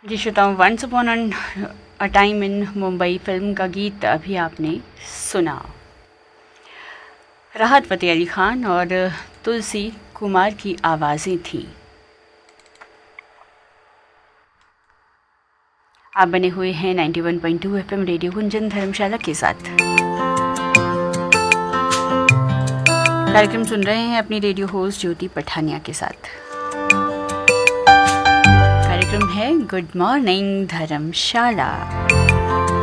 जी श्रोताओं, once upon a time in Mumbai film का गीत अभी आपने सुना। राहत फ़तेह अली खान और तुलसी कुमार की आवाज़ें थीं। आप बने हुए हैं 91.2 FM रेडियो गुंजन धर्मशाला के साथ। कार्यक्रम सुन रहे हैं अपनी रेडियो होस्ट ज्योति पठानिया के साथ। कार्यक्रम है गुड मॉर्निंग धर्मशाला।